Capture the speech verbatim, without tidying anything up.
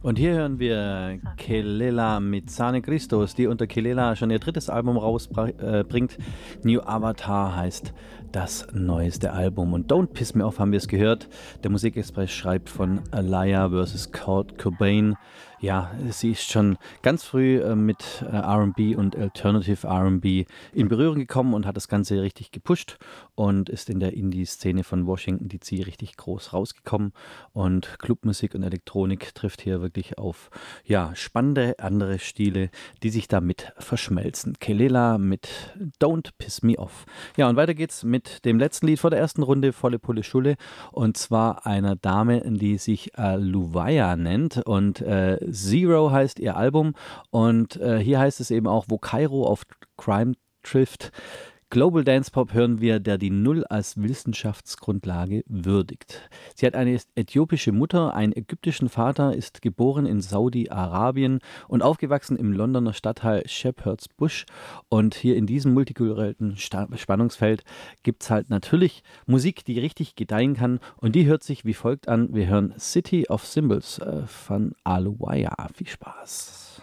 Und hier hören wir Kelela mit Sane Christos, die unter Kelela schon ihr drittes Album rausbringt. New Avatar heißt das neueste Album. Und Don't Piss Me Off haben wir es gehört. Der Musikexpress schreibt von Alaya versus Kurt Cobain. Ja, sie ist schon ganz früh äh, mit äh, R und B und Alternative R und B in Berührung gekommen und hat das Ganze richtig gepusht und ist in der Indie-Szene von Washington D C richtig groß rausgekommen. Und Clubmusik und Elektronik trifft hier wirklich auf ja, spannende andere Stile, die sich damit verschmelzen. Kelela mit Don't Piss Me Off. Ja, und weiter geht's mit dem letzten Lied vor der ersten Runde, volle Pulle Schulle, und zwar einer Dame, die sich äh, Luwaya nennt, und äh, Zero heißt ihr Album, und äh, hier heißt es eben auch, wo Kairo auf Crime trifft. Global Dance Pop hören wir, der die Null als Wissenschaftsgrundlage würdigt. Sie hat eine äthiopische Mutter, einen ägyptischen Vater, ist geboren in Saudi-Arabien und aufgewachsen im Londoner Stadtteil Shepherd's Bush. Und hier in diesem multikulturellen Sta- Spannungsfeld gibt es halt natürlich Musik, die richtig gedeihen kann. Und die hört sich wie folgt an. Wir hören City of Symbols äh, von Aluwaya. Viel Spaß.